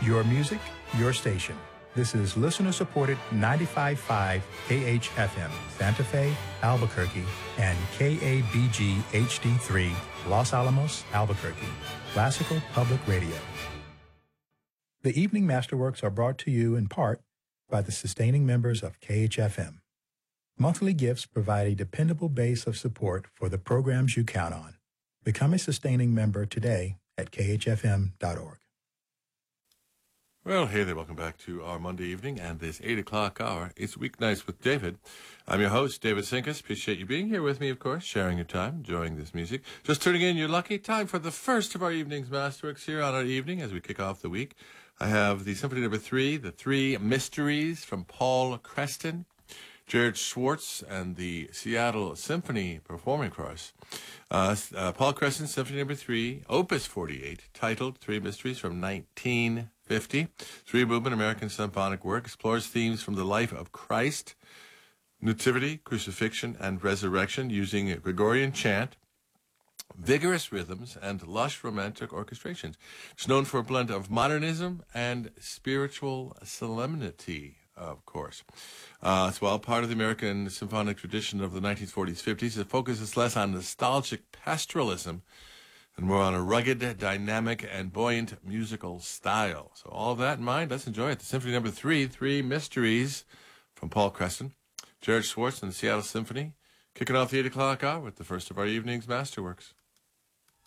Your music, your station. This is listener-supported 95.5 KHFM, Santa Fe, Albuquerque, and KABG HD3, Los Alamos, Albuquerque. Classical Public Radio. The Evening Masterworks are brought to you in part by the sustaining members of KHFM. Monthly gifts provide a dependable base of support for the programs you count on. Become a sustaining member today at khfm.org. Well, hey there, welcome back to our Monday evening and this 8 o'clock hour. It's Weeknights with David. I'm your host, David Sinkus. Appreciate you being here with me, of course, sharing your time, enjoying this music. Just tuning in, you're lucky. Time for the first of our evening's Masterworks here on our evening as we kick off the week. I have the Symphony Number 3, the Three Mysteries from Paul Creston, Jared Schwartz, and the Seattle Symphony performing for us. Paul Creston, Symphony Number 3, Opus 48, titled Three Mysteries from 1950. Three-movement American symphonic work explores themes from the life of Christ, nativity, crucifixion, and resurrection using a Gregorian chant, vigorous rhythms, and lush romantic orchestrations. It's known for a blend of modernism and spiritual solemnity, of course. It's well part of the American symphonic tradition of the 1940s, 50s. It focuses less on nostalgic pastoralism and more on a rugged, dynamic, and buoyant musical style. So all of that in mind, let's enjoy it. The Symphony Number 3, Three Mysteries from Paul Creston, Jared Schwartz and the Seattle Symphony, kicking off the 8 o'clock hour with the first of our evening's Masterworks.